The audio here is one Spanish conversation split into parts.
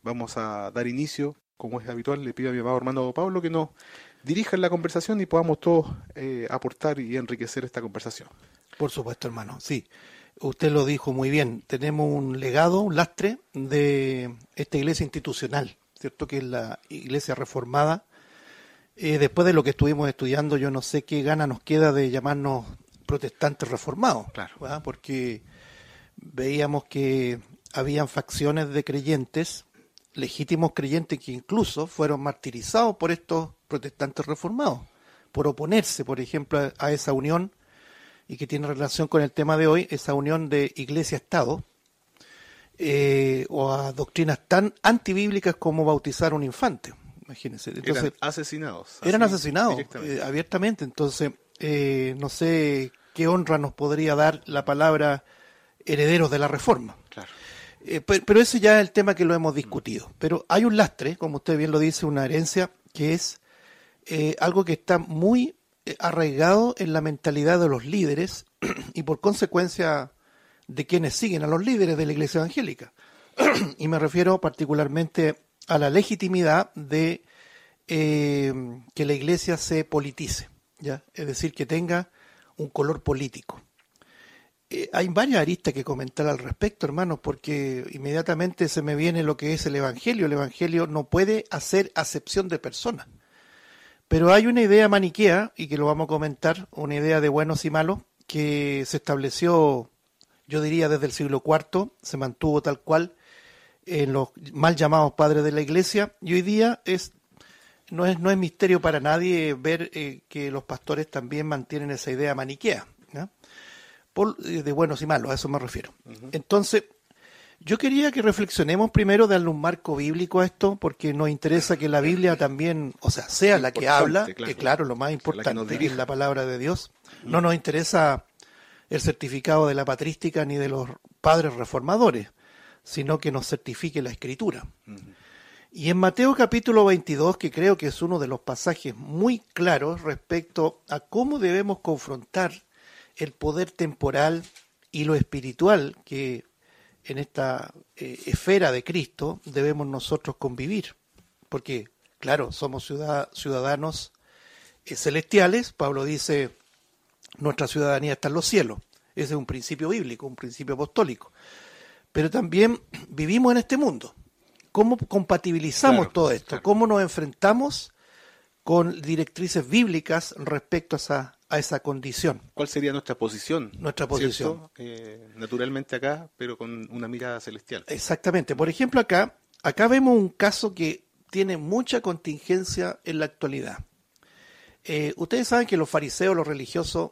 vamos a dar inicio, como es habitual. Le pido a mi amado hermano Pablo que nos dirija la conversación y podamos todos aportar y enriquecer esta conversación. Por supuesto, hermano, sí. Usted lo dijo muy bien. Tenemos un legado, un lastre de esta iglesia institucional, ¿cierto? Que es la iglesia reformada. Después de lo que estuvimos estudiando, yo no sé qué gana nos queda de llamarnos protestantes reformados. Claro. ¿Verdad? Porque veíamos que habían facciones de creyentes, legítimos creyentes, que incluso fueron martirizados por estos protestantes reformados, por oponerse, por ejemplo, a esa unión, y que tiene relación con el tema de hoy, esa unión de iglesia-estado, o a doctrinas tan antibíblicas como bautizar a un infante. Imagínense. Entonces, eran asesinados. Eran asesinados abiertamente. Entonces, no sé qué honra nos podría dar la palabra herederos de la Reforma. Claro. Pero ese ya es el tema que lo hemos discutido. Pero hay un lastre, como usted bien lo dice, una herencia, que es algo que está muy arraigado en la mentalidad de los líderes y por consecuencia de quienes siguen a los líderes de la Iglesia Evangélica. Y me refiero particularmente a la legitimidad de que la Iglesia se politice, ¿ya? Es decir, que tenga un color político. Hay varias aristas que comentar al respecto, hermanos, porque inmediatamente se me viene lo que es el Evangelio. El Evangelio no puede hacer acepción de personas. Pero hay una idea maniquea, y que lo vamos a comentar, una idea de buenos y malos, que se estableció, yo diría, desde el siglo IV, se mantuvo tal cual en los mal llamados padres de la Iglesia, y hoy día no es misterio para nadie ver que los pastores también mantienen esa idea maniquea, ¿no? De buenos y malos, a eso me refiero. Uh-huh. Entonces, yo quería que reflexionemos primero, darle un marco bíblico a esto, porque nos interesa que la Biblia también, o sea la que habla, claro, lo más importante es la palabra de Dios. No nos interesa el certificado de la patrística ni de los padres reformadores, sino que nos certifique la Escritura. Uh-huh. Y en Mateo capítulo 22, que creo que es uno de los pasajes muy claros respecto a cómo debemos confrontar el poder temporal y lo espiritual que en esta esfera de Cristo debemos nosotros convivir, porque, claro, somos ciudadanos celestiales. Pablo dice, nuestra ciudadanía está en los cielos. Ese es un principio bíblico, un principio apostólico. Pero también vivimos en este mundo. ¿Cómo compatibilizamos todo esto? Claro. ¿Cómo nos enfrentamos con directrices bíblicas respecto a esa condición? ¿Cuál sería nuestra posición? Nuestra posición. Naturalmente acá, pero con una mirada celestial. Exactamente. Por ejemplo, acá vemos un caso que tiene mucha contingencia en la actualidad. Ustedes saben que los fariseos, los religiosos,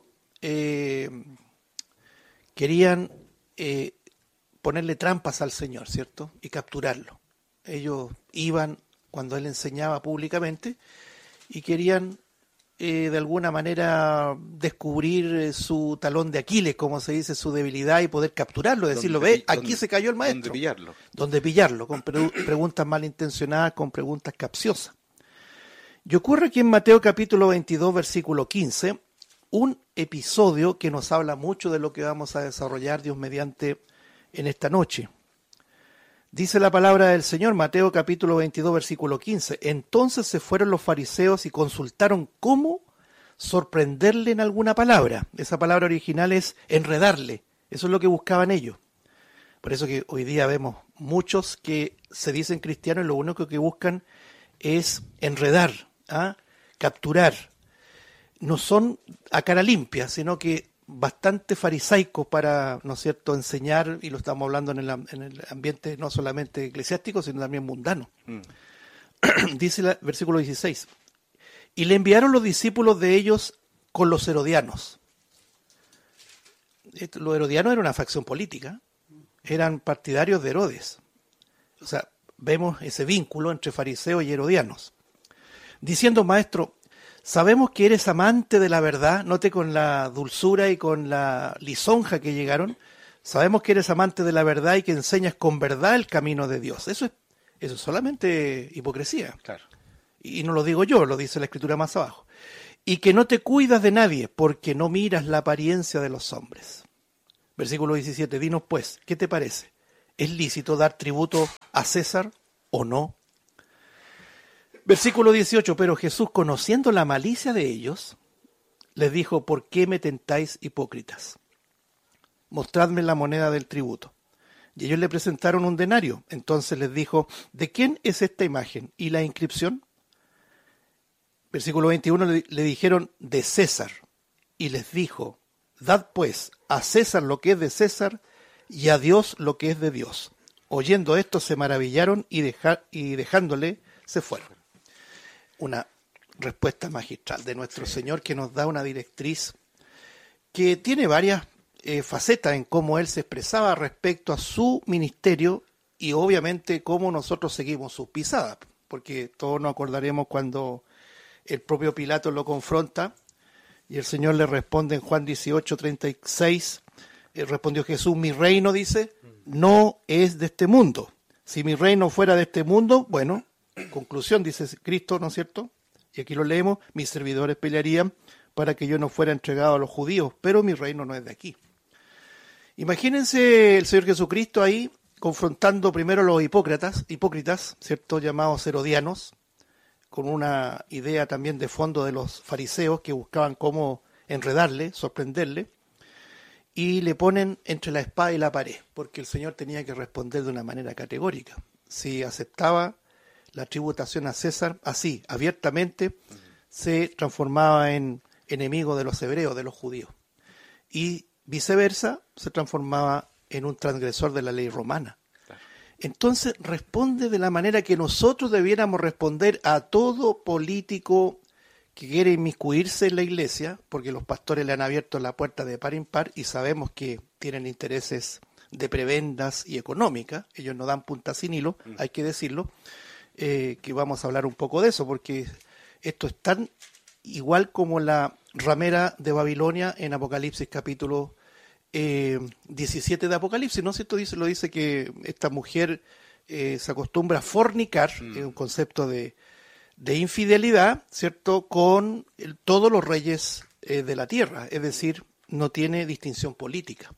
querían ponerle trampas al Señor, ¿cierto? Y capturarlo. Ellos iban cuando Él enseñaba públicamente y querían de alguna manera descubrir su talón de Aquiles, como se dice, su debilidad, y poder capturarlo, decirlo, aquí se cayó el maestro. Donde pillarlo, con preguntas malintencionadas, con preguntas capciosas. Y ocurre aquí en Mateo capítulo 22, versículo 15, un episodio que nos habla mucho de lo que vamos a desarrollar, Dios mediante, en esta noche. Dice la palabra del Señor, Mateo capítulo 22, versículo 15. Entonces se fueron los fariseos y consultaron cómo sorprenderle en alguna palabra. Esa palabra original es enredarle. Eso es lo que buscaban ellos. Por eso que hoy día vemos muchos que se dicen cristianos y lo único que buscan es enredar, capturar. No son a cara limpia, sino que bastante farisaicos para, ¿no es cierto?, enseñar, y lo estamos hablando en el ambiente no solamente eclesiástico, sino también mundano. Dice el versículo 16, y le enviaron los discípulos de ellos con los herodianos. Los herodianos eran una facción política, eran partidarios de Herodes. O sea, vemos ese vínculo entre fariseos y herodianos. Diciendo, maestro, sabemos que eres amante de la verdad, note con la dulzura y con la lisonja que llegaron, sabemos que eres amante de la verdad y que enseñas con verdad el camino de Dios. Eso es solamente hipocresía. Claro. Y no lo digo yo, lo dice la Escritura más abajo. Y que no te cuidas de nadie, porque no miras la apariencia de los hombres. Versículo 17, dinos pues, ¿qué te parece? ¿Es lícito dar tributo a César o no. Versículo 18, pero Jesús, conociendo la malicia de ellos, les dijo, ¿por qué me tentáis, hipócritas? Mostradme la moneda del tributo. Y ellos le presentaron un denario. Entonces les dijo, ¿de quién es esta imagen y la inscripción? Versículo 21, le dijeron, de César. Y les dijo, dad pues a César lo que es de César y a Dios lo que es de Dios. Oyendo esto se maravillaron y dejándole se fueron. Una respuesta magistral de nuestro Señor, que nos da una directriz que tiene varias facetas en cómo Él se expresaba respecto a su ministerio y obviamente cómo nosotros seguimos sus pisadas, porque todos nos acordaremos cuando el propio Pilato lo confronta y el Señor le responde en Juan 18:36, respondió Jesús, mi reino, dice, no es de este mundo. Si mi reino fuera de este mundo, bueno, conclusión, dice Cristo, ¿no es cierto? Y aquí lo leemos, mis servidores pelearían para que yo no fuera entregado a los judíos, pero mi reino no es de aquí. Imagínense el Señor Jesucristo ahí confrontando primero a los hipócritas, ¿cierto? Llamados herodianos, con una idea también de fondo de los fariseos que buscaban cómo enredarle, sorprenderle, y le ponen entre la espada y la pared, porque el Señor tenía que responder de una manera categórica. Si aceptaba la tributación a César, así, abiertamente, se transformaba en enemigo de los hebreos, de los judíos. Y viceversa, se transformaba en un transgresor de la ley romana. Entonces responde de la manera que nosotros debiéramos responder a todo político que quiere inmiscuirse en la iglesia, porque los pastores le han abierto la puerta de par en par y sabemos que tienen intereses de prebendas y económicas, ellos no dan punta sin hilo, hay que decirlo, que vamos a hablar un poco de eso, porque esto es tan igual como la ramera de Babilonia en Apocalipsis capítulo 17 de Apocalipsis, ¿no es cierto? Lo dice que esta mujer se acostumbra a fornicar, un concepto de infidelidad, ¿cierto? Con todos los reyes de la tierra, es decir, no tiene distinción política.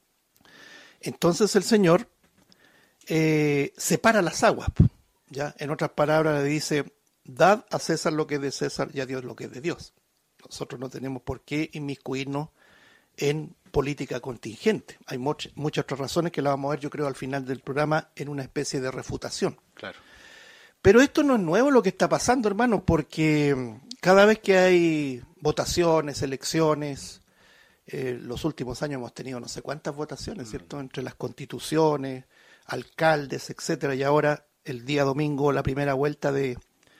Entonces el Señor separa las aguas, ¿ya? En otras palabras le dice, dad a César lo que es de César y a Dios lo que es de Dios. Nosotros no tenemos por qué inmiscuirnos en política contingente. Hay muchas otras razones que las vamos a ver, yo creo, al final del programa en una especie de refutación. Claro. Pero esto no es nuevo lo que está pasando, hermanos, porque cada vez que hay votaciones, elecciones, los últimos años hemos tenido no sé cuántas votaciones, ¿cierto? Entre las constituciones, alcaldes, etcétera, y ahora el día domingo la primera vuelta de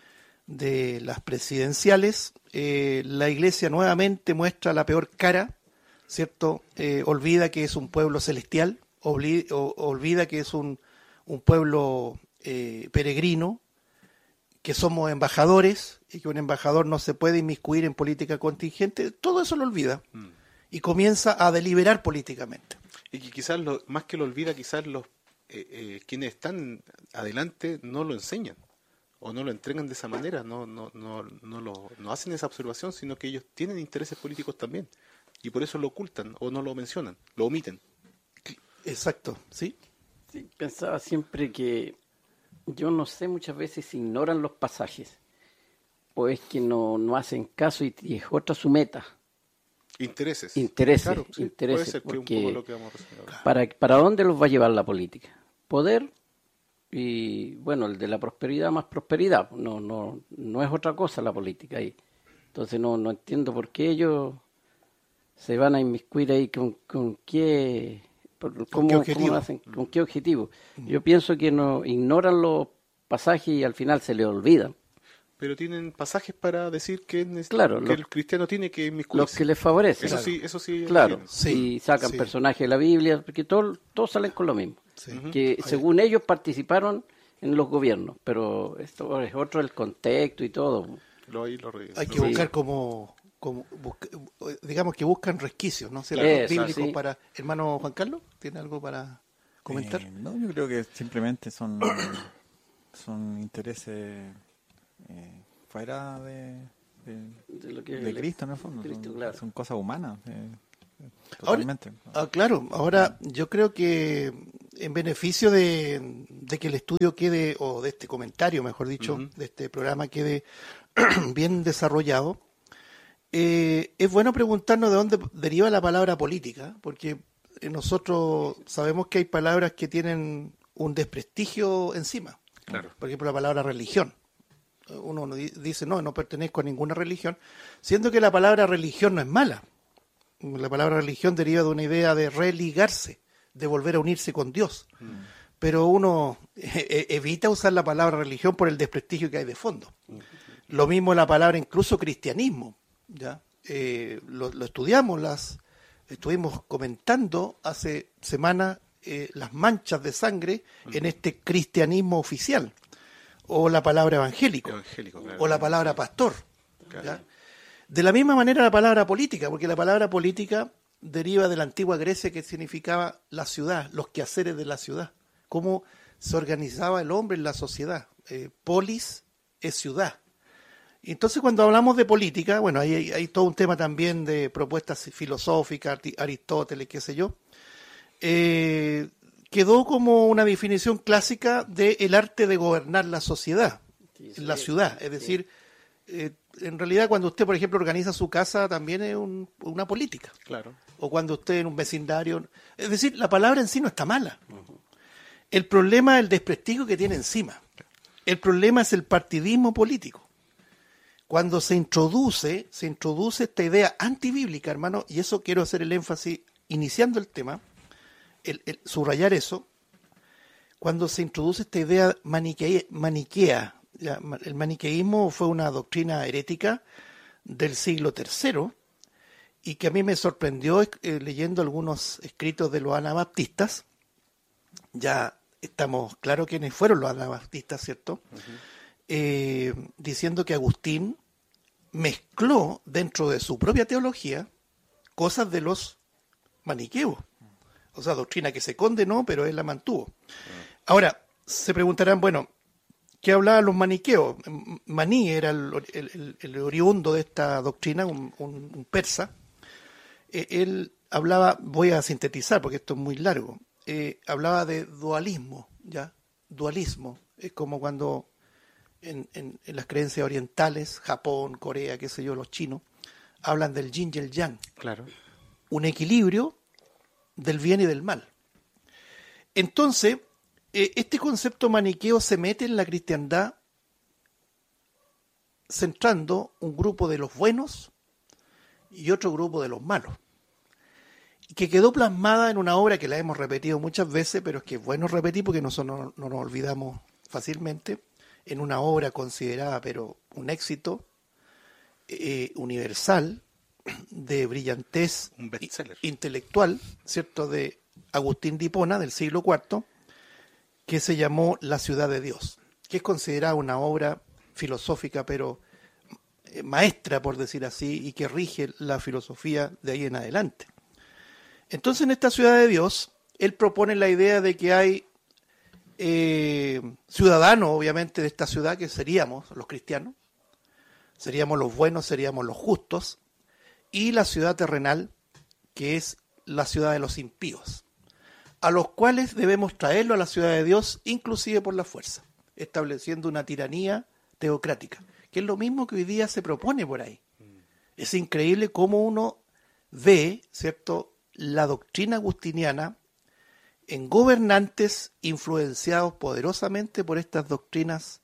las presidenciales, la Iglesia nuevamente muestra la peor cara, ¿cierto? Olvida que es un pueblo celestial, olvida que es un pueblo peregrino, que somos embajadores y que un embajador no se puede inmiscuir en política contingente, todo eso lo olvida y comienza a deliberar políticamente. Y que quizás, más que lo olvida, quizás quienes están adelante no lo enseñan o no lo entregan de esa manera, no hacen esa observación, sino que ellos tienen intereses políticos también y por eso lo ocultan o no lo mencionan, lo omiten. Exacto, ¿sí? Sí, pensaba siempre que yo no sé, muchas veces se ignoran los pasajes o es que no hacen caso y es otra su meta. Intereses. Claro, sí, intereses, puede ser que un poco lo que vamos a reseñar. ¿Para dónde los va a llevar la política? Poder y, bueno, el de la prosperidad más prosperidad. No es otra cosa la política ahí. Entonces no entiendo por qué ellos se van a inmiscuir ahí con qué... ¿Cómo lo hacen? ¿Con qué objetivo? Yo pienso que no ignoran los pasajes y al final se les olvidan. Pero tienen pasajes para decir que el cristiano tiene que inmiscuirse. Los que les favorecen. Eso sí. Claro, sí, y sacan personajes de la Biblia, porque todos salen con lo mismo. Sí. Que según ellos participaron en los gobiernos, pero esto es otro el contexto y todo. Hay que buscar digamos que buscan resquicios, ¿no? Bíblicos para... Hermano Juan Carlos, ¿tiene algo para comentar? No, yo creo que simplemente son intereses fuera de Cristo, en el fondo. Son cosas humanas, totalmente. Ahora, claro, ahora yo creo que en beneficio de que el estudio quede, o de este comentario, mejor dicho, de este programa quede bien desarrollado, es bueno preguntarnos de dónde deriva la palabra política, porque nosotros sabemos que hay palabras que tienen un desprestigio encima. Claro. Por ejemplo, la palabra religión. Uno dice, no pertenezco a ninguna religión, siendo que la palabra religión no es mala. La palabra religión deriva de una idea de religarse, de volver a unirse con Dios. Pero uno evita usar la palabra religión por el desprestigio que hay de fondo. Lo mismo la palabra incluso cristianismo. ¿Ya? Lo estudiamos, estuvimos comentando hace semanas las manchas de sangre en este cristianismo oficial. O la palabra evangélico, claro, o la palabra pastor. Claro. ¿Ya? De la misma manera la palabra política, porque la palabra política deriva de la antigua Grecia, que significaba la ciudad, los quehaceres de la ciudad, cómo se organizaba el hombre en la sociedad. Polis es ciudad. Entonces cuando hablamos de política, bueno, hay todo un tema también de propuestas filosóficas, Aristóteles, qué sé yo, quedó como una definición clásica del arte de gobernar la sociedad, la ciudad. Es decir, en realidad cuando usted, por ejemplo, organiza su casa, también es una política. Claro. O cuando usted en un vecindario... Es decir, la palabra en sí no está mala. El problema es el desprestigio que tiene encima. El problema es el partidismo político. Cuando se introduce esta idea antibíblica, hermano, y eso quiero hacer el énfasis iniciando el tema, subrayar eso, cuando se introduce esta idea maniquea. El maniqueísmo fue una doctrina herética del siglo III y que a mí me sorprendió leyendo algunos escritos de los anabaptistas. Ya estamos claros quiénes fueron los anabaptistas, ¿cierto? Diciendo que Agustín mezcló dentro de su propia teología cosas de los maniqueos. O sea, doctrina que se condenó, pero él la mantuvo. Ahora, se preguntarán, bueno, ¿qué hablaban los maniqueos? Maní era el oriundo de esta doctrina, un persa. Él hablaba, voy a sintetizar porque esto es muy largo, hablaba de dualismo, ¿ya? Dualismo. Es como cuando en las creencias orientales, Japón, Corea, qué sé yo, los chinos, hablan del yin y el yang. Claro. Un equilibrio del bien y del mal. Entonces, este concepto maniqueo se mete en la cristiandad centrando un grupo de los buenos y otro grupo de los malos, y que quedó plasmada en una obra que la hemos repetido muchas veces, pero es que es bueno repetir porque nosotros no nos olvidamos fácilmente, en una obra considerada pero un éxito universal, de brillantez intelectual, ¿cierto?, de Agustín de Hipona, del siglo IV, que se llamó La ciudad de Dios, que es considerada una obra filosófica, pero maestra, por decir así, y que rige la filosofía de ahí en adelante. Entonces, en esta ciudad de Dios, él propone la idea de que hay ciudadanos, obviamente, de esta ciudad, que seríamos los cristianos, seríamos los buenos, seríamos los justos, y la ciudad terrenal, que es la ciudad de los impíos, a los cuales debemos traerlo a la ciudad de Dios, inclusive por la fuerza, estableciendo una tiranía teocrática, que es lo mismo que hoy día se propone por ahí. Es increíble cómo uno ve, ¿cierto?, la doctrina agustiniana en gobernantes influenciados poderosamente por estas doctrinas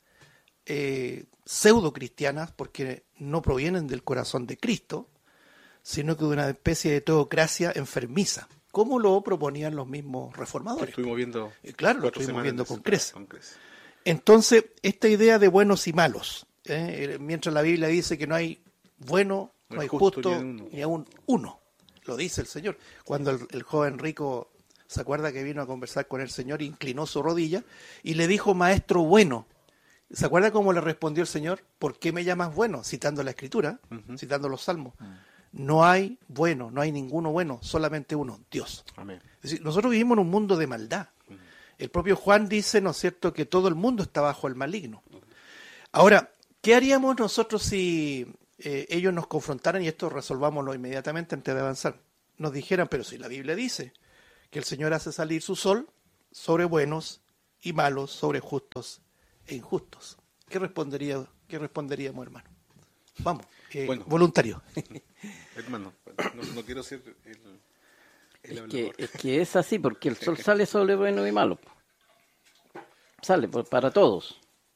pseudo cristianas, porque no provienen del corazón de Cristo, sino que de una especie de teocracia enfermiza, como lo proponían los mismos reformadores. Lo estuvimos viendo. Claro, lo estuvimos viendo con creces. Entonces, esta idea de buenos y malos, mientras la Biblia dice que no hay bueno, no hay justo, ni aún uno, lo dice el Señor. Cuando el joven rico se acuerda que vino a conversar con el Señor, inclinó su rodilla y le dijo, maestro bueno. ¿Se acuerda cómo le respondió el Señor? ¿Por qué me llamas bueno? Citando la Escritura, citando los Salmos. No hay bueno, no hay ninguno bueno, solamente uno, Dios. Amén. Es decir, nosotros vivimos en un mundo de maldad. El propio Juan dice, ¿no es cierto?, que todo el mundo está bajo el maligno. Ahora, ¿qué haríamos nosotros si ellos nos confrontaran, y esto resolvámoslo inmediatamente antes de avanzar? Nos dijeran, pero si la Biblia dice que el Señor hace salir su sol sobre buenos y malos sobre justos e injustos. ¿Qué responderíamos, hermano? Vamos, voluntario. Hermano, no quiero ser el hablador. Es que es así, porque el sol sale sobre bueno y malo. Sale para todos.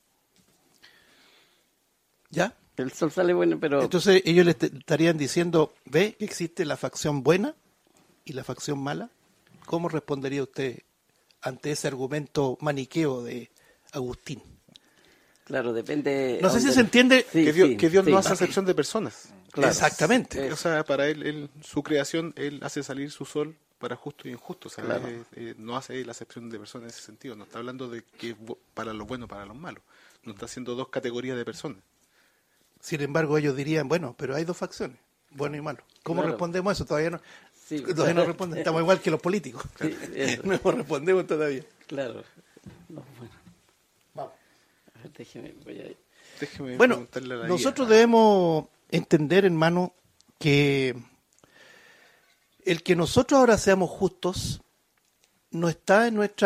¿Ya? El sol sale bueno, pero... Entonces ellos le estarían diciendo, ¿ve que existe la facción buena y la facción mala? ¿Cómo respondería usted ante ese argumento maniqueo de Agustín? Claro, depende... No sé si se entiende que Dios no hace acepción de personas. Claro. Exactamente. O sea, para él, su creación, él hace salir su sol para justo y injusto. O sea, claro. No hace la acepción de personas en ese sentido. No está hablando de que para los buenos, para los malos. No está haciendo dos categorías de personas. Sin embargo, ellos dirían, bueno, pero hay dos facciones, bueno y malo. ¿Cómo respondemos eso? Todavía no responden. Estamos igual que los políticos. Sí, no respondemos todavía. Claro. No, bueno. Vamos. A ver, déjeme bueno, nosotros debemos entender, hermano, que el que nosotros ahora seamos justos no está en nuestro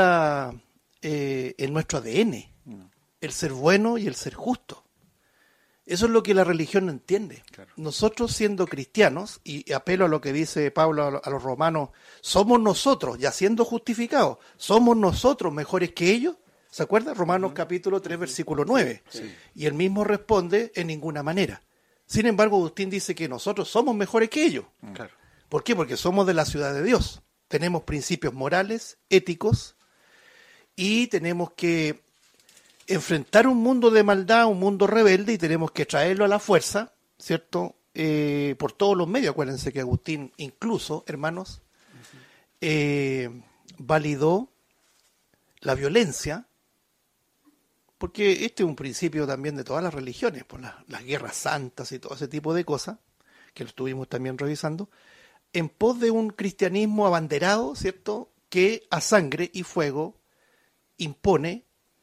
ADN, el ser bueno y el ser justo. Eso es lo que la religión no entiende. Claro. Nosotros siendo cristianos, y apelo a lo que dice Pablo a los romanos, somos nosotros, ya siendo justificados, somos nosotros mejores que ellos. ¿Se acuerda? Romanos capítulo 3, versículo 9. Sí. Y él mismo responde, en ninguna manera. Sin embargo, Agustín dice que nosotros somos mejores que ellos. Claro. ¿Por qué? Porque somos de la ciudad de Dios. Tenemos principios morales, éticos, y tenemos que enfrentar un mundo de maldad, un mundo rebelde, y tenemos que traerlo a la fuerza, ¿cierto? Por todos los medios. Acuérdense que Agustín, incluso, hermanos, validó la violencia, porque este es un principio también de todas las religiones, por las guerras santas y todo ese tipo de cosas, que lo estuvimos también revisando, en pos de un cristianismo abanderado, ¿cierto?, que a sangre y fuego impone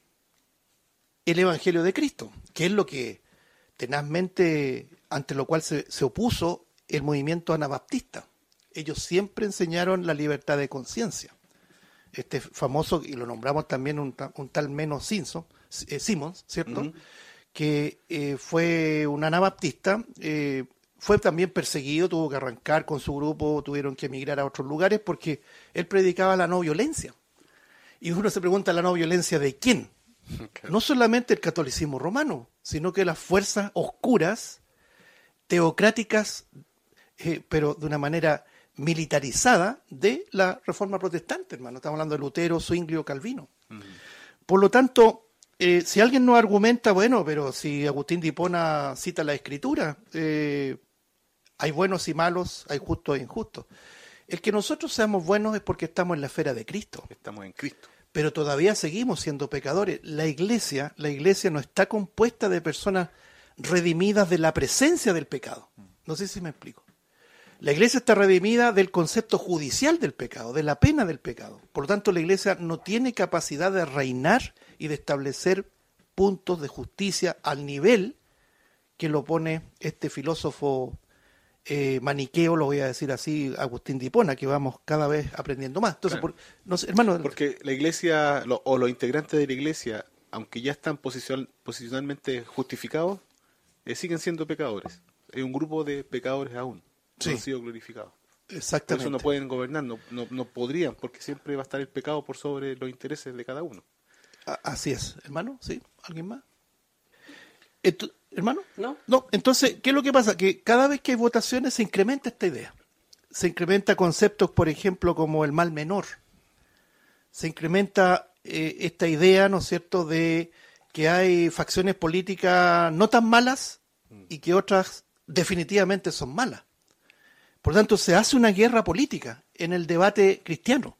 el Evangelio de Cristo, que es lo que tenazmente, ante lo cual se opuso el movimiento anabaptista. Ellos siempre enseñaron la libertad de conciencia. Este famoso, y lo nombramos también un tal Menos Simons, ¿cierto? Que fue un anabaptista, fue también perseguido, tuvo que arrancar con su grupo, tuvieron que emigrar a otros lugares porque él predicaba la no violencia. Y uno se pregunta, ¿la no violencia de quién? Okay. No solamente el catolicismo romano, sino que las fuerzas oscuras, teocráticas, pero de una manera militarizada, de la Reforma Protestante, hermano. Estamos hablando de Lutero, Zwinglio, Calvino. Por lo tanto, si alguien nos argumenta, bueno, pero si Agustín de Hipona cita la Escritura, hay buenos y malos, hay justos e injustos. El que nosotros seamos buenos es porque estamos en la esfera de Cristo. Estamos en Cristo. Pero todavía seguimos siendo pecadores. La iglesia no está compuesta de personas redimidas de la presencia del pecado. No sé si me explico. La iglesia está redimida del concepto judicial del pecado, de la pena del pecado. Por lo tanto, la iglesia no tiene capacidad de reinar y de establecer puntos de justicia al nivel que lo pone este filósofo maniqueo, lo voy a decir así, Agustín de Hipona, que vamos cada vez aprendiendo más. Entonces, claro. Hermano, porque la iglesia, o los integrantes de la iglesia, aunque ya están posicionalmente justificados, siguen siendo pecadores. Hay un grupo de pecadores aún, no han sido glorificados. Exactamente. Por eso no pueden gobernar, no podrían, porque siempre va a estar el pecado por sobre los intereses de cada uno. Así es, hermano, ¿sí? ¿Alguien más? ¿Hermano? No. Entonces, ¿qué es lo que pasa? Que cada vez que hay votaciones se incrementa esta idea. Se incrementa conceptos, por ejemplo, como el mal menor. Se incrementa esta idea, ¿no es cierto?, de que hay facciones políticas no tan malas y que otras definitivamente son malas. Por lo tanto, se hace una guerra política en el debate cristiano.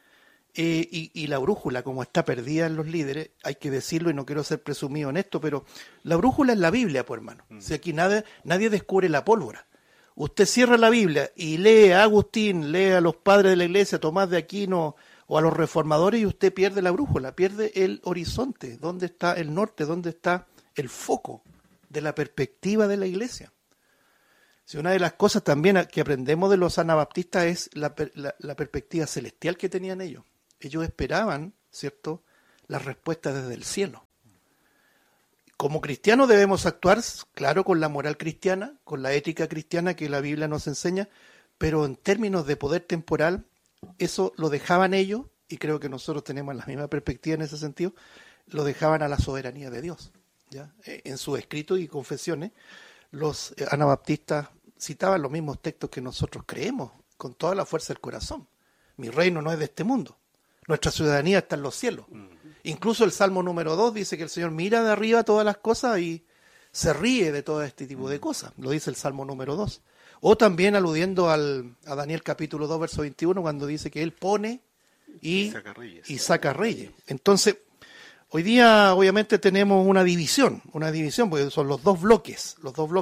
Y la brújula, como está perdida en los líderes, hay que decirlo y no quiero ser presumido en esto, pero la brújula es la Biblia, pues hermano. Si aquí nadie descubre la pólvora. Usted cierra la Biblia y lee a Agustín, lee a los padres de la iglesia, Tomás de Aquino o a los reformadores, y usted pierde la brújula, pierde el horizonte. ¿Dónde está el norte? ¿Dónde está el foco de la perspectiva de la iglesia? Si una de las cosas también que aprendemos de los anabaptistas es la perspectiva celestial que tenían ellos. Ellos esperaban, ¿cierto?, las respuestas desde el cielo. Como cristianos debemos actuar, claro, con la moral cristiana, con la ética cristiana que la Biblia nos enseña, pero en términos de poder temporal, eso lo dejaban ellos, y creo que nosotros tenemos la misma perspectiva en ese sentido, lo dejaban a la soberanía de Dios. ¿Ya? En sus escritos y confesiones, los anabaptistas citaban los mismos textos que nosotros creemos, con toda la fuerza del corazón. Mi reino no es de este mundo, nuestra ciudadanía está en los cielos. Incluso el Salmo número 2 dice que el Señor mira de arriba todas las cosas y se ríe de todo este tipo de cosas. Lo dice el Salmo número 2. O también aludiendo a Daniel capítulo 2, verso 21, cuando dice que Él pone y saca reyes. Entonces, hoy día obviamente tenemos una división, porque son los dos bloques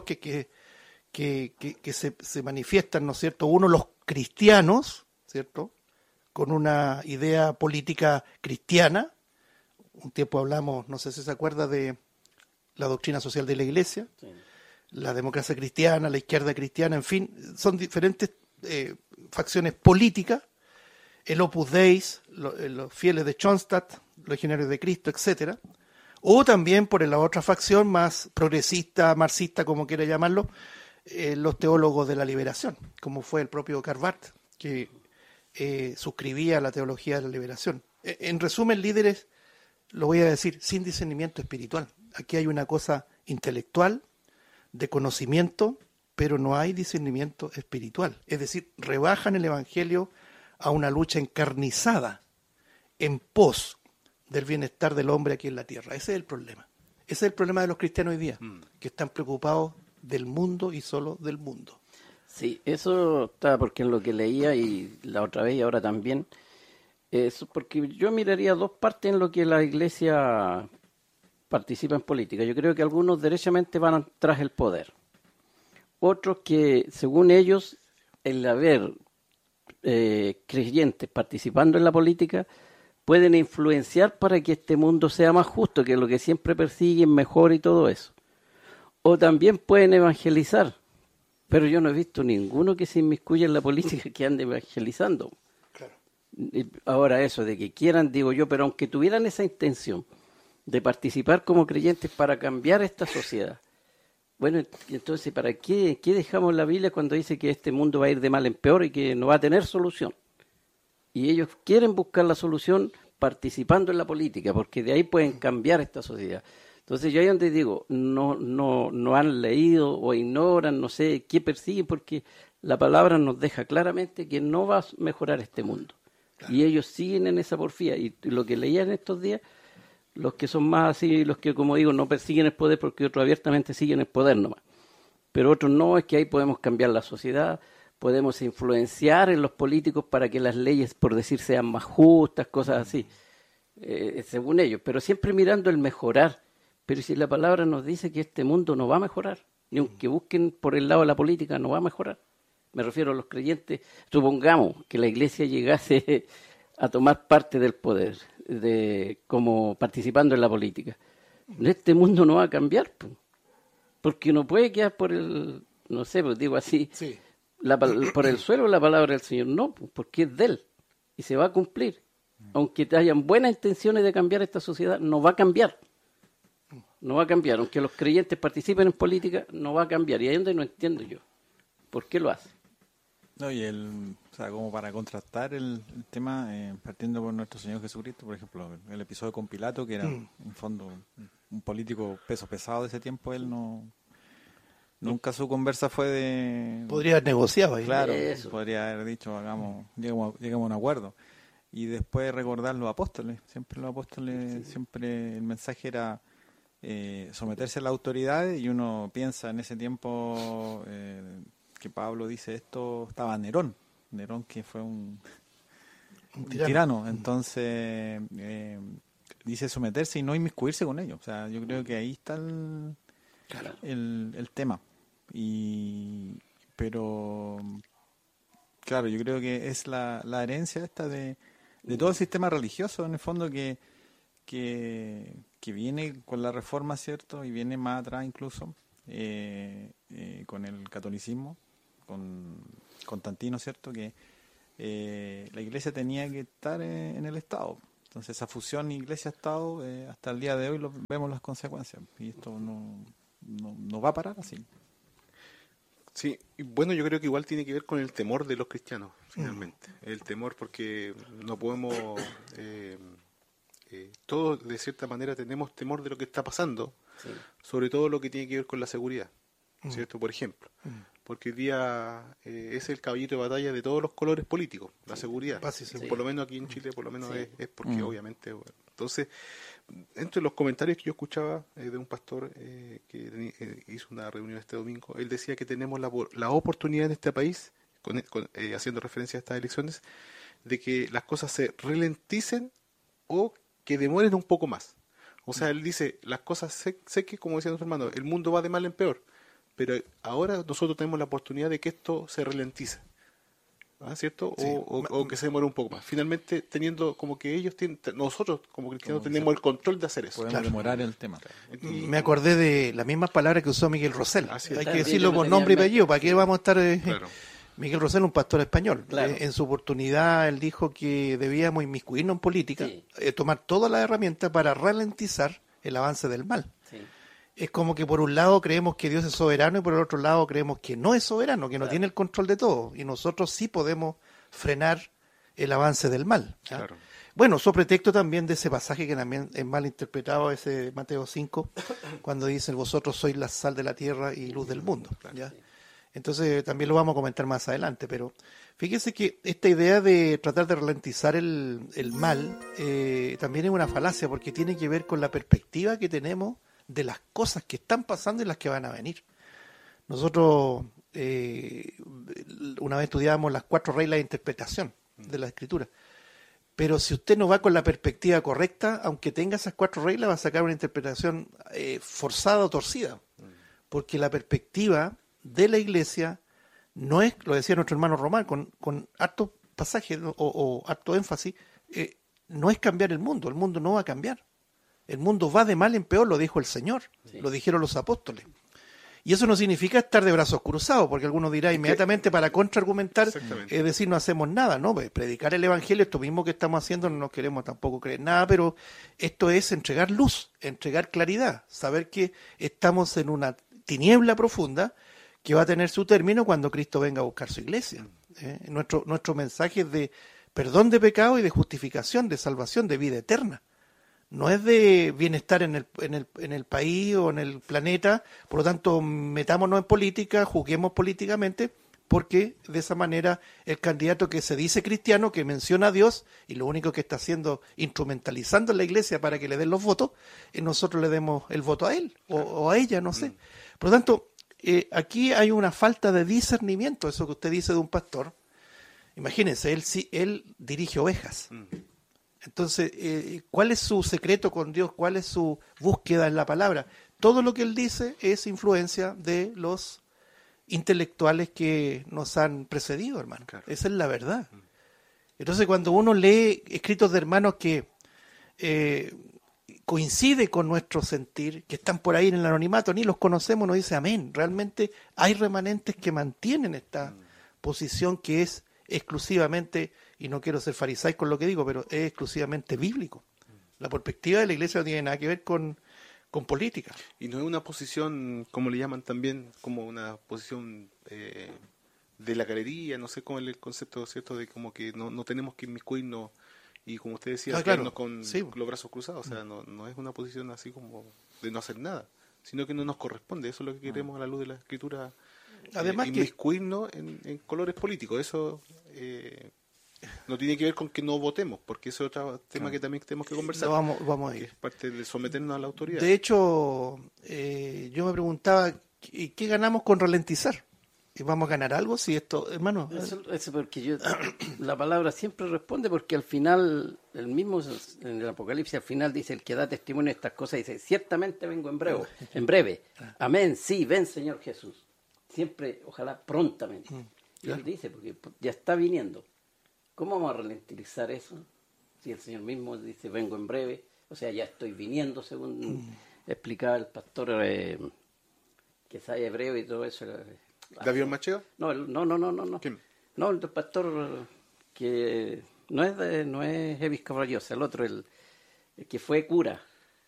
que se manifiestan, ¿no es cierto? Uno, los cristianos, ¿cierto?, con una idea política cristiana. Un tiempo hablamos, no sé si se acuerda, de la doctrina social de la Iglesia, sí, la democracia cristiana, la izquierda cristiana, en fin, son diferentes facciones políticas, el Opus Dei, los fieles de Schoenstatt, los legionarios de Cristo, etcétera, o también por la otra facción más progresista, marxista, como quiera llamarlo, los teólogos de la liberación, como fue el propio Karl Barth, que suscribía la teología de la liberación. En resumen, líderes, lo voy a decir, sin discernimiento espiritual. Aquí hay una cosa intelectual, de conocimiento, pero no hay discernimiento espiritual. Es decir, rebajan el Evangelio a una lucha encarnizada en pos del bienestar del hombre aquí en la tierra. Ese es el problema. Ese es el problema de los cristianos hoy día, que están preocupados del mundo y solo del mundo. Sí, eso está porque en lo que leía y la otra vez y ahora también, es porque yo miraría dos partes en lo que la Iglesia participa en política. Yo creo que algunos derechamente van tras el poder. Otros que, según ellos, el haber creyentes participando en la política pueden influenciar para que este mundo sea más justo, que es lo que siempre persiguen, mejor y todo eso. O también pueden evangelizar, pero yo no he visto ninguno que se inmiscuya en la política que ande evangelizando. Claro. Ahora eso de que quieran, digo yo, pero aunque tuvieran esa intención de participar como creyentes para cambiar esta sociedad, bueno, entonces ¿para qué dejamos la Biblia cuando dice que este mundo va a ir de mal en peor y que no va a tener solución? Y ellos quieren buscar la solución participando en la política, porque de ahí pueden cambiar esta sociedad. Entonces yo ahí donde digo, no han leído o ignoran, no sé qué persiguen, porque la palabra nos deja claramente que no va a mejorar este mundo. Claro. Y ellos siguen en esa porfía. Y lo que leía en estos días, los que son más así, los que, como digo, no persiguen el poder porque otros abiertamente siguen el poder nomás. Pero otros no, es que ahí podemos cambiar la sociedad, podemos influenciar en los políticos para que las leyes, por decir, sean más justas, cosas así, según ellos. Pero siempre mirando el mejorar. Pero si la palabra nos dice que este mundo no va a mejorar, ni aunque busquen por el lado de la política, no va a mejorar. Me refiero a los creyentes. Supongamos que la Iglesia llegase a tomar parte del poder, como participando en la política. Este mundo no va a cambiar, porque no puede quedar por el, no sé, pues digo así, sí, por el suelo la palabra del Señor. No, porque es de Él y se va a cumplir. Aunque hayan buenas intenciones de cambiar esta sociedad, no va a cambiar. No va a cambiar, aunque los creyentes participen en política, no va a cambiar. Y ahí es donde no entiendo yo. ¿Por qué lo hace? No, y o sea, como para contrastar el tema, partiendo por nuestro Señor Jesucristo, por ejemplo, el episodio con Pilato, que era, en fondo, un político peso pesado de ese tiempo, él nunca su conversa fue de... Podría haber negociado ahí. Claro, podría haber dicho, lleguemos a un acuerdo. Y después recordar los apóstoles, siempre el mensaje era... someterse a la autoridad, y uno piensa en ese tiempo que Pablo dice esto, estaba Nerón que fue un tirano. Entonces dice someterse y no inmiscuirse con ellos. O sea, yo creo que ahí está el tema. Pero claro, yo creo que es la herencia esta de todo el sistema religioso, en el fondo, que viene con la Reforma, ¿cierto? Y viene más atrás incluso, con el catolicismo, con Constantino, ¿cierto? Que la iglesia tenía que estar en el Estado. Entonces esa fusión iglesia-Estado, hasta el día de hoy vemos las consecuencias, y esto no va a parar así. Sí, y bueno, yo creo que igual tiene que ver con el temor de los cristianos, finalmente. El temor porque no podemos, todos de cierta manera tenemos temor de lo que está pasando, Sí. sobre todo lo que tiene que ver con la seguridad, ¿cierto? Por ejemplo, porque hoy día es el caballito de batalla de todos los colores políticos, la seguridad. Paz y seguridad. Por lo menos aquí en Chile, por lo menos Sí. es porque obviamente... bueno, entonces, entre los comentarios que yo escuchaba de un pastor que hizo una reunión este domingo, él decía que tenemos la oportunidad en este país, haciendo referencia a estas elecciones, de que las cosas se ralenticen o que demoren un poco más. O sea, él dice, las cosas sé que, como decía nuestro hermano, el mundo va de mal en peor, pero ahora nosotros tenemos la oportunidad de que esto se ralentice. ¿Ah, cierto? Sí. O que se demore un poco más. Finalmente, teniendo como que nosotros como cristianos Como tenemos el control de hacer eso. Podemos Claro. demorar el tema. Y- Me acordé de las mismas palabras que usó Miguel Rosell. Así es. Hay que También decirlo yo me por tenía nombre y en mente. apellido. ¿Para qué vamos a estar...? Claro. Miguel Rosell, un pastor español. Claro. En su oportunidad, él dijo que debíamos inmiscuirnos en política, Sí. tomar todas las herramientas para ralentizar el avance del mal. Sí. Es como que por un lado creemos que Dios es soberano y por el otro lado creemos que no es soberano, que no tiene el control de todo. Y nosotros sí podemos frenar el avance del mal. ¿ya? Claro. Bueno, sobre pretexto también de ese pasaje que también es mal interpretado, ese Mateo 5, cuando dice, vosotros sois la sal de la tierra y luz del mundo. ¿ya? Entonces también lo vamos a comentar más adelante, pero fíjese que esta idea de tratar de ralentizar el mal también es una falacia, porque tiene que ver con la perspectiva que tenemos de las cosas que están pasando y las que van a venir. Nosotros una vez estudiábamos las 4 reglas de interpretación de la escritura, pero si usted no va con la perspectiva correcta, aunque tenga esas 4 reglas, va a sacar una interpretación forzada o torcida, porque la perspectiva de la iglesia no es, lo decía nuestro hermano Román, con harto pasaje o harto énfasis, no es cambiar el mundo no va a cambiar. El mundo va de mal en peor, lo dijo el Señor, Sí. lo dijeron los apóstoles. Y eso no significa estar de brazos cruzados, porque algunos dirán inmediatamente para contraargumentar, Exactamente. es decir, no hacemos nada, ¿no? Pues, predicar el Evangelio, esto mismo que estamos haciendo, no nos queremos tampoco creer nada, pero esto es entregar luz, entregar claridad, saber que estamos en una tiniebla profunda que va a tener su término cuando Cristo venga a buscar su iglesia. Nuestro mensaje es de perdón de pecado y de justificación, de salvación, de vida eterna. No es de bienestar en el país o en el planeta, por lo tanto metámonos en política, juzguemos políticamente, porque de esa manera el candidato que se dice cristiano, que menciona a Dios, y lo único que está haciendo, instrumentalizando la iglesia para que le den los votos, nosotros le demos el voto a él o a ella, no sé. Por lo tanto, aquí hay una falta de discernimiento, eso que usted dice de un pastor. Imagínense, él dirige ovejas. Entonces, ¿cuál es su secreto con Dios? ¿Cuál es su búsqueda en la palabra? Todo lo que él dice es influencia de los intelectuales que nos han precedido, hermano. Claro. Esa es la verdad. Entonces, cuando uno lee escritos de hermanos que coincide con nuestro sentir, que están por ahí en el anonimato, ni los conocemos, nos dice amén. Realmente hay remanentes que mantienen esta posición que es exclusivamente, y no quiero ser farisaico con lo que digo, pero es exclusivamente bíblico. La perspectiva de la iglesia no tiene nada que ver con política. Y no es una posición, como le llaman también, como una posición de la galería, no sé cómo es el concepto, ¿cierto? De como que no tenemos que inmiscuirnos y, como usted decía, claro. quedarnos con Sí. los brazos cruzados. O sea, no es una posición así como de no hacer nada, sino que no nos corresponde. Eso es lo que queremos a la luz de la Escritura. Además que- inmiscuirnos en colores políticos. Eso no tiene que ver con que no votemos, porque eso es otro tema que también tenemos que conversar. No, vamos a que ir. es parte de someternos a la autoridad. De hecho, yo me preguntaba, ¿qué ganamos con ralentizar? ¿Y vamos a ganar algo si esto, hermano? Eso porque la palabra siempre responde, porque al final, el mismo en el Apocalipsis, al final dice, el que da testimonio de estas cosas, dice, ciertamente vengo en breve. Amén, sí, ven Señor Jesús. Siempre, ojalá prontamente. Y él dice, porque ya está viniendo. ¿Cómo vamos a ralentizar eso? Si el Señor mismo dice, vengo en breve, o sea, ya estoy viniendo, según explicaba el pastor que sabe hebreo y todo eso. ¿David Macheo? No. ¿Quién? No, el pastor que no es Episcopal Llosa, el otro, el que fue cura,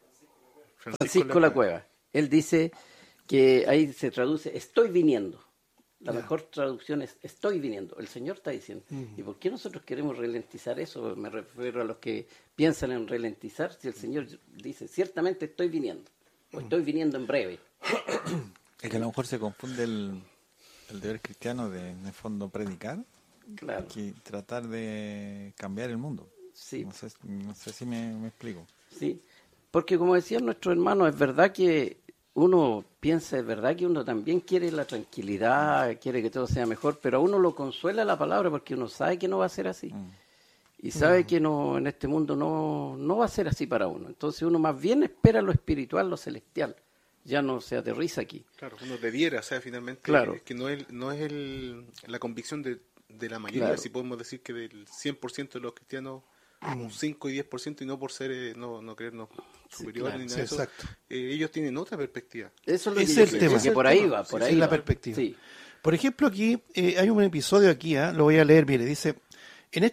Francisco La Cueva. Él dice que ahí se traduce estoy viniendo. La mejor traducción es estoy viniendo. El Señor está diciendo. ¿Y por qué nosotros queremos ralentizar eso? Me refiero a los que piensan en ralentizar. Si el Señor dice ciertamente estoy viniendo o estoy viniendo en breve. Es que a lo mejor se confunde el deber cristiano de, en el fondo, predicar, Claro. que tratar de cambiar el mundo. Sí. No sé si me explico. Sí, porque como decían nuestros hermanos, es verdad que uno piensa, es verdad que uno también quiere la tranquilidad, quiere que todo sea mejor, pero a uno lo consuela la palabra porque uno sabe que no va a ser así. Y sabe que no, en este mundo no va a ser así para uno. Entonces uno más bien espera lo espiritual, lo celestial. Ya no se aterriza aquí. Claro, uno debiera, o sea, finalmente, Claro. que no es la convicción de la mayoría, Claro. si podemos decir que del 100% de los cristianos, un 5 y 10%, y no por ser, no creernos superiores claro, ni nada sí, de eso, exacto. ellos tienen otra perspectiva. Eso es lo Ese que es yo el creo, tema. que por ahí va, Sí, por esa ahí es la va. perspectiva. Sí. Por ejemplo, aquí hay un episodio aquí, lo voy a leer, mire, dice, en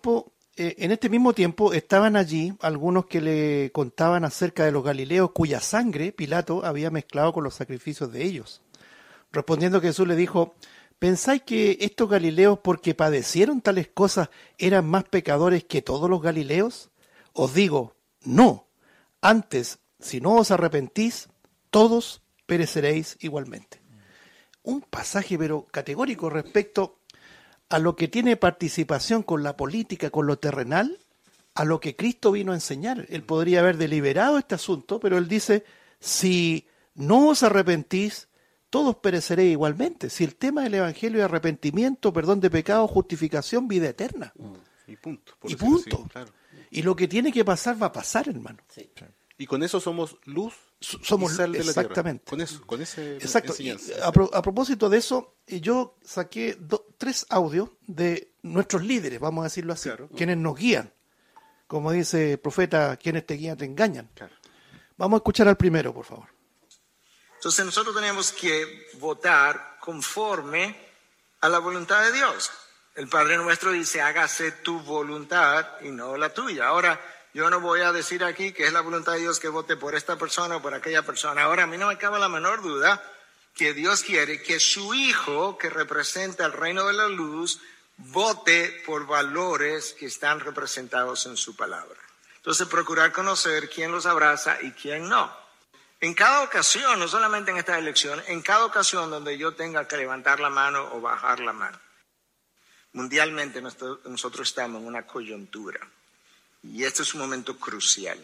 este mismo tiempo estaban allí algunos que le contaban acerca de los galileos cuya sangre Pilato había mezclado con los sacrificios de ellos. Respondiendo Jesús le dijo, ¿pensáis que estos galileos porque padecieron tales cosas eran más pecadores que todos los galileos? Os digo, no, antes, si no os arrepentís, todos pereceréis igualmente. Un pasaje pero categórico respecto a lo que tiene participación con la política, con lo terrenal, a lo que Cristo vino a enseñar. Él podría haber deliberado este asunto, pero él dice, si no os arrepentís, todos pereceréis igualmente. Si el tema del Evangelio es arrepentimiento, perdón de pecado, justificación, vida eterna. Y punto. por Y decirlo así, punto. claro. Y lo que tiene que pasar va a pasar, hermano. Sí. Y con eso somos luz Somos y sal de la tierra. exactamente. Con ese Exacto. Y enseñanza. a propósito de eso, yo saqué 3 audios de nuestros líderes, vamos a decirlo así, Claro. quienes nos guían. Como dice el profeta, quienes te guían te engañan. Claro. Vamos a escuchar al primero, por favor. Entonces nosotros tenemos que votar conforme a la voluntad de Dios. El Padre Nuestro dice, hágase tu voluntad y no la tuya. Ahora, yo no voy a decir aquí que es la voluntad de Dios que vote por esta persona o por aquella persona. Ahora, a mí no me cabe la menor duda que Dios quiere que su Hijo, que representa el reino de la luz, vote por valores que están representados en su palabra. Entonces, procurar conocer quién los abraza y quién no. En cada ocasión, no solamente en esta elección, en cada ocasión donde yo tenga que levantar la mano o bajar la mano. Mundialmente nosotros estamos en una coyuntura y este es un momento crucial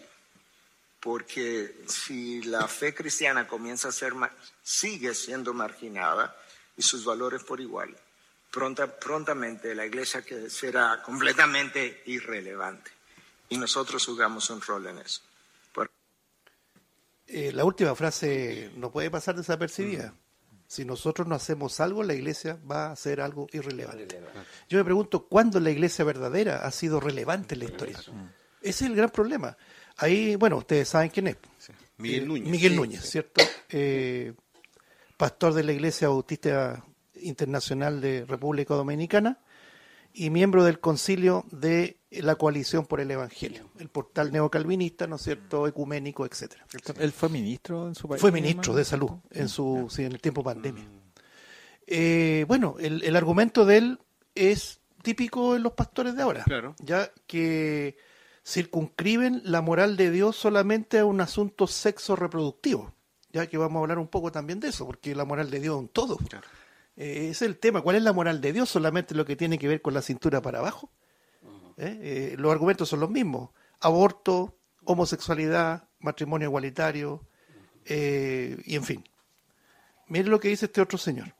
porque si la fe cristiana comienza a ser, sigue siendo marginada y sus valores por igual, prontamente la iglesia será completamente irrelevante y nosotros jugamos un rol en eso. La última frase no puede pasar desapercibida. Si nosotros no hacemos algo, la iglesia va a hacer algo irrelevante. Yo me pregunto, ¿cuándo la iglesia verdadera ha sido relevante en la historia? Ese es el gran problema. Ahí, bueno, ustedes saben quién es. Sí. Miguel Núñez. Miguel Sí, Núñez, sí. ¿cierto? Pastor de la Iglesia Bautista Internacional de República Dominicana y miembro del concilio de la Coalición por el Evangelio, el portal neocalvinista, ¿no es cierto?, ecuménico, etcétera. ¿Él fue ministro en su país? Fue ministro de salud en el tiempo pandemia. Bueno, el argumento de él es típico en los pastores de ahora, Claro. ya que circunscriben la moral de Dios solamente a un asunto sexo reproductivo, ya que vamos a hablar un poco también de eso, porque la moral de Dios es un todo. Claro. Ese es el tema. ¿Cuál es la moral de Dios? ¿Solamente lo que tiene que ver con la cintura para abajo? Los argumentos son los mismos. Aborto, homosexualidad, matrimonio igualitario, y en fin. Mire lo que dice este otro señor.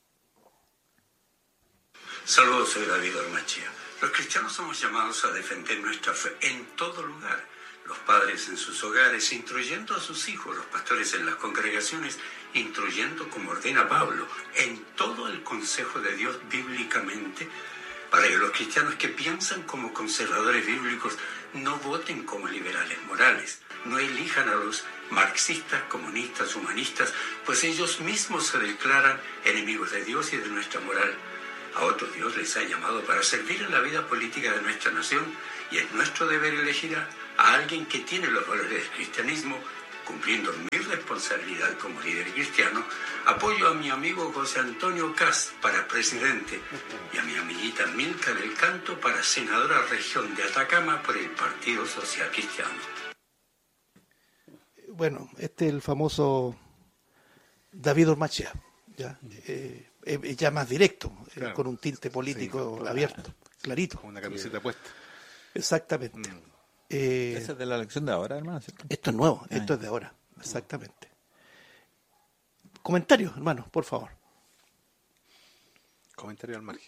Saludos, soy David Ormachía. Los cristianos somos llamados a defender nuestra fe en todo lugar. Los padres en sus hogares, instruyendo a sus hijos, los pastores en las congregaciones, instruyendo como ordena Pablo, en todo el consejo de Dios bíblicamente, para que los cristianos que piensan como conservadores bíblicos no voten como liberales morales, no elijan a los marxistas, comunistas, humanistas, pues ellos mismos se declaran enemigos de Dios y de nuestra moral. A otros Dios les ha llamado para servir en la vida política de nuestra nación y es nuestro deber elegir a alguien que tiene los valores del cristianismo. Cumpliendo mi responsabilidad como líder cristiano, apoyo a mi amigo José Antonio Kast para presidente y a mi amiguita Milka del Canto para senadora región de Atacama por el Partido Social Cristiano. Bueno, este es el famoso David Ormachea, ya más directo, claro, con un tinte político abierto, clarito. Con una camiseta puesta. Exactamente. Esa es de la elección de ahora, hermano, ¿cierto? Esto es nuevo, esto es de ahora, exactamente. Comentarios, hermano, por favor. Comentario al margen.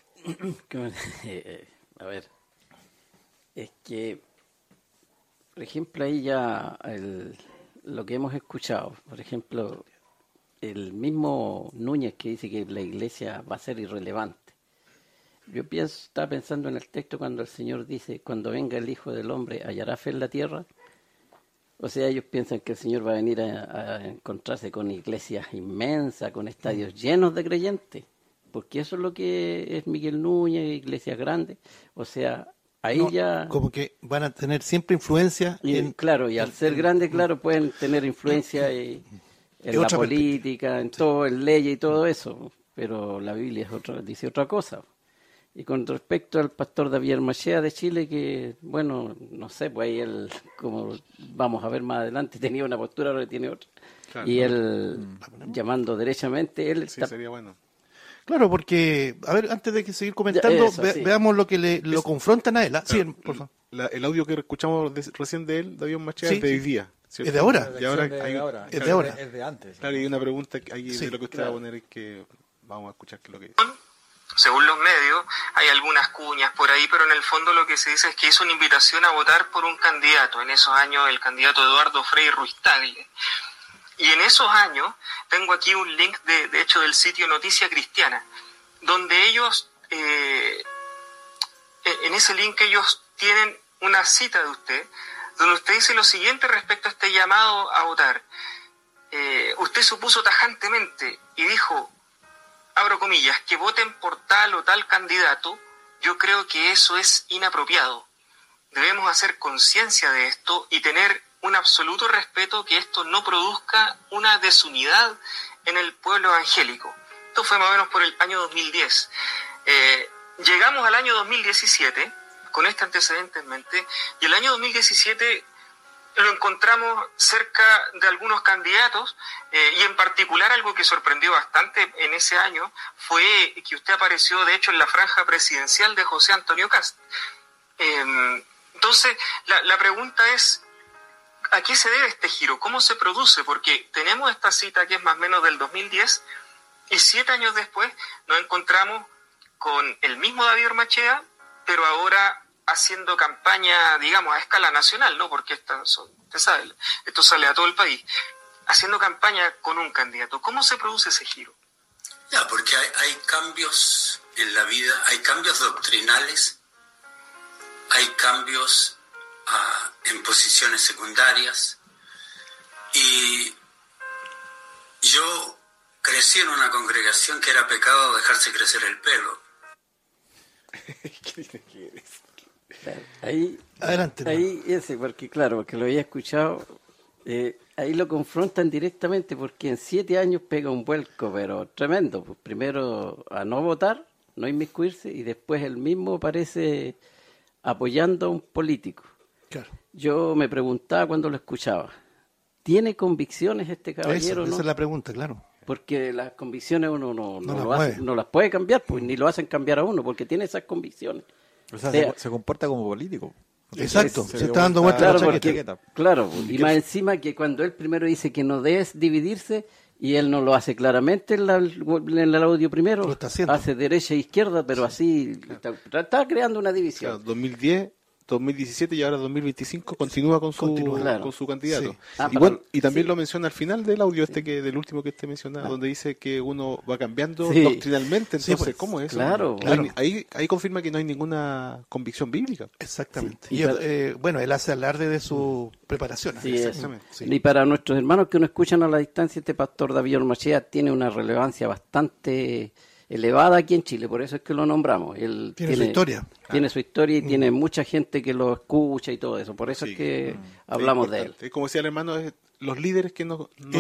A ver, es que, por ejemplo, ahí ya lo que hemos escuchado, por ejemplo, el mismo Núñez que dice que la iglesia va a ser irrelevante. Yo estaba pensando en el texto cuando el Señor dice, cuando venga el Hijo del Hombre, ¿hallará fe en la tierra? O sea, ellos piensan que el Señor va a venir a encontrarse con iglesias inmensas, con estadios llenos de creyentes, porque eso es lo que es Miguel Núñez, iglesias grandes. O sea, ahí No, ya... como que van a tener siempre influencia Claro, y al ser grandes, claro, pueden tener influencia en la otra política, en todo, en leyes y todo eso, pero la Biblia dice otra cosa. Y con respecto al pastor David Ormachea de Chile, que, bueno, no sé, pues ahí él, como vamos a ver más adelante, tenía una postura, ahora tiene otra. Claro, Y él, llamando derechamente, él Sí, está... sería bueno. Claro, porque, a ver, antes de que seguir comentando, Eso, sí. veamos lo que lo confrontan a él. Sí, por favor. El audio que escuchamos recién de él, David Machado, Sí, es de sí. hoy día, ¿cierto? Es de ahora. Y ahora Es de ahora. Es de antes. Claro, y hay una pregunta ahí Sí, de lo que usted va a poner que vamos a escuchar qué es lo que dice. Según los medios, hay algunas cuñas por ahí, pero en el fondo lo que se dice es que hizo una invitación a votar por un candidato. En esos años, el candidato Eduardo Frei Ruiz Tagle. Y en esos años, tengo aquí un link, de hecho, del sitio Noticia Cristiana, donde ellos, en ese link ellos tienen una cita de usted, donde usted dice lo siguiente respecto a este llamado a votar. Usted se opuso tajantemente y dijo, abro comillas, que voten por tal o tal candidato. Yo creo que eso es inapropiado. Debemos hacer conciencia de esto y tener un absoluto respeto que esto no produzca una desunidad en el pueblo evangélico. Esto fue más o menos por el año 2010. Llegamos al año 2017 con este antecedente en mente, y el año 2017 lo encontramos cerca de algunos candidatos, y en particular algo que sorprendió bastante en ese año fue que usted apareció de hecho en la franja presidencial de José Antonio Kast. Entonces la pregunta es, ¿a qué se debe este giro? ¿Cómo se produce? Porque tenemos esta cita que es más o menos del 2010, y 7 años después nos encontramos con el mismo David Ormachea, pero ahora haciendo campaña, digamos, a escala nacional, ¿no? Porque usted sabe, esto sale a todo el país, haciendo campaña con un candidato. ¿Cómo se produce ese giro? Ya, porque hay cambios en la vida, hay cambios doctrinales, hay cambios en posiciones secundarias, y yo crecí en una congregación que era pecado dejarse crecer el pelo. Ahí, Adelante. ahí ese, porque claro, porque lo había escuchado, ahí lo confrontan directamente porque en 7 años pega un vuelco, pero tremendo. Pues primero a no votar, no inmiscuirse, y después él mismo aparece apoyando a un político. Claro. Yo me preguntaba cuando lo escuchaba, ¿tiene convicciones este caballero? Esa ¿no? es la pregunta, claro. Porque las convicciones uno no las puede cambiar, pues ni lo hacen cambiar a uno, porque tiene esas convicciones. O sea, se comporta como político. Exacto, Se se dio está dando vuelta vuelta Claro, la chaqueta. porque, claro, y más encima que cuando él primero dice que no debes dividirse, y él no lo hace claramente en el audio primero, Lo está haciendo. hace derecha e izquierda, pero así está creando una división. Claro, 2010, 2017 y ahora 2025 continúa con su candidato. Sí. Y también lo menciona al final del audio del último que usted mencionaba, donde dice que uno va cambiando Sí. doctrinalmente. Entonces, pues, ¿cómo es eso? claro. Ahí confirma que no hay ninguna convicción bíblica. Exactamente. Sí. Y bueno, él hace alarde de su preparación. Sí, Exactamente. Sí. Y para nuestros hermanos que nos escuchan a la distancia, este pastor David Ormachea tiene una relevancia bastante elevada aquí en Chile, por eso es que lo nombramos. Él Tiene su historia. Tiene su historia y tiene mucha gente que lo escucha y todo eso, por eso Sí. es que hablamos de él. Como decía el hermano, los líderes que no